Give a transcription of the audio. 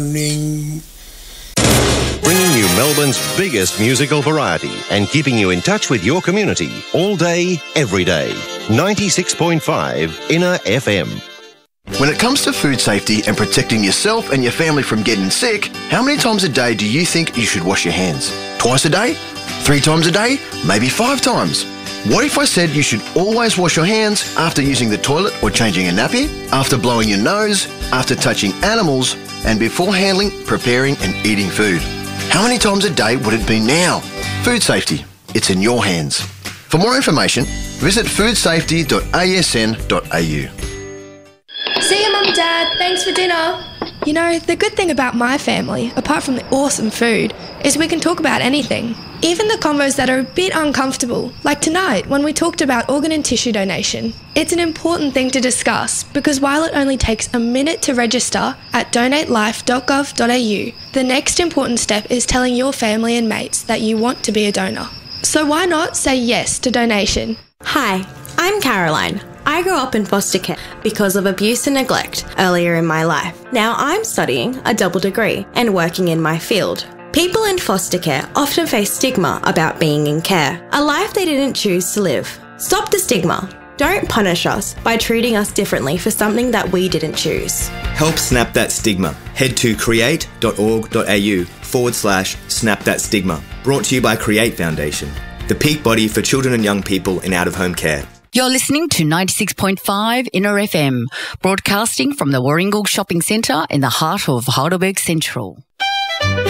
Bringing you Melbourne's biggest musical variety and keeping you in touch with your community all day, every day. 96.5 Inner FM. When it comes to food safety and protecting yourself and your family from getting sick, how many times a day do you think you should wash your hands? Twice a day? 3 times a day? Maybe 5 times? What if I said you should always wash your hands after using the toilet or changing a nappy, after blowing your nose, after touching animals, and before handling, preparing and eating food? How many times a day would it be now? Food safety. It's in your hands. For more information, visit foodsafety.asn.au. See you, Mum, Dad. Thanks for dinner. You know, the good thing about my family, apart from the awesome food, is we can talk about anything. Even the convos that are a bit uncomfortable, like tonight when we talked about organ and tissue donation. It's an important thing to discuss because while it only takes a minute to register at donatelife.gov.au, the next important step is telling your family and mates that you want to be a donor. So why not say yes to donation? Hi, I'm Caroline. I grew up in foster care because of abuse and neglect earlier in my life. Now I'm studying a double degree and working in my field. People in foster care often face stigma about being in care, a life they didn't choose to live. Stop the stigma. Don't punish us by treating us differently for something that we didn't choose. Help snap that stigma. Head to create.org.au/snap that stigma. Brought to you by Create Foundation, the peak body for children and young people in out-of-home care. You're listening to 96.5 Inner FM, broadcasting from the Warringal Shopping Centre in the heart of Heidelberg Central.